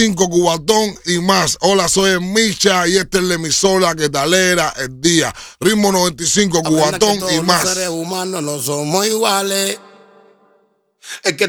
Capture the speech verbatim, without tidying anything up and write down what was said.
cinco Cubatón y más. Hola, soy Micha y esta es la emisora que te alegra el día. Ritmo noventa y cinco Cubatón y más. Los seres humanos no somos iguales. Es que